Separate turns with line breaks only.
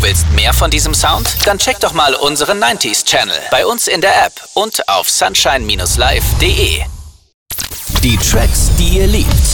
willst mehr von diesem Sound? Dann check doch mal unseren 90s Channel bei uns in der App und auf sunshine-live.de. Die Tracks, die ihr liebt.